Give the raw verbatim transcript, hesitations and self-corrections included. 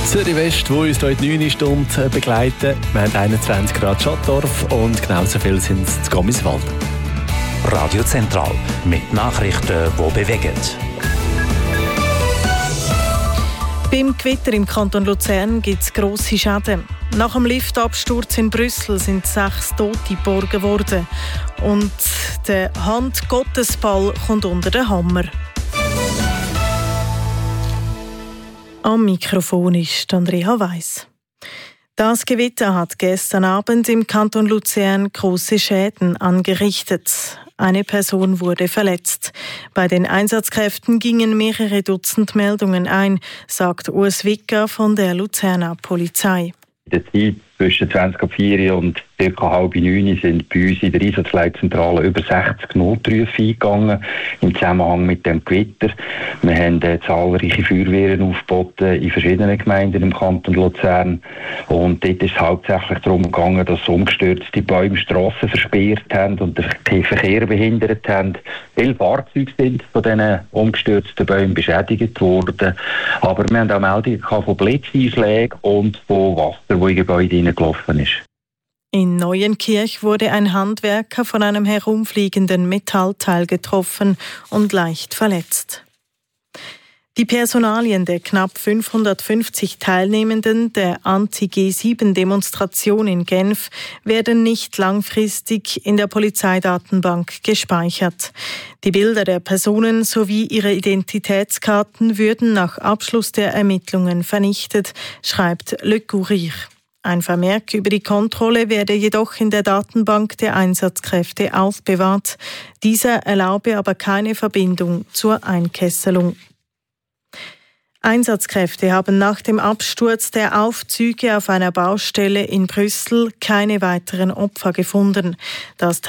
Zürich West, wo uns hier in die neunte Stunde begleiten. Wir haben einundzwanzig Grad Schottdorf und genauso viel sind es in Gommiswald. Radio Zentral mit Nachrichten, die bewegen. Beim Gewitter im Kanton Luzern gibt es grosse Schäden. Nach dem Liftabsturz in Brüssel sind sechs Tote geborgen worden. Und der Hand-Gottesball kommt unter den Hammer. Am Mikrofon ist Andrea Weiss. Das Gewitter hat gestern Abend im Kanton Luzern große Schäden angerichtet. Eine Person wurde verletzt. Bei den Einsatzkräften gingen mehrere Dutzend Meldungen ein, sagt Urs Wicker von der Luzerner Polizei. In der Zeit zwischen zwanzig ab vier und ca. halb neun sind bei uns in der Einsatzleitzentrale über sechzig Notrufe eingegangen im Zusammenhang mit dem Gewitter. Wir haben äh, zahlreiche Feuerwehren aufgeboten in verschiedenen Gemeinden im Kanton Luzern. Und dort ist es hauptsächlich darum gegangen, dass umgestürzte Bäume Strassen versperrt haben und den Verkehr behindert haben. Viele Fahrzeuge sind von diesen umgestürzten Bäumen beschädigt worden. Aber wir haben auch Meldungen von Blitzeinschlägen und von Wasser, das in Gebäude hineingelaufen ist. In Neuenkirch wurde ein Handwerker von einem herumfliegenden Metallteil getroffen und leicht verletzt. Die Personalien der knapp fünfhundertfünfzig Teilnehmenden der Anti-G sieben Demonstration in Genf werden nicht langfristig in der Polizeidatenbank gespeichert. Die Bilder der Personen sowie ihre Identitätskarten würden nach Abschluss der Ermittlungen vernichtet, schreibt Le Courrier. Ein Vermerk über die Kontrolle werde jedoch in der Datenbank der Einsatzkräfte aufbewahrt. Dieser erlaube aber keine Verbindung zur Einkesselung. Einsatzkräfte haben nach dem Absturz der Aufzüge auf einer Baustelle in Brüssel keine weiteren Opfer gefunden. Das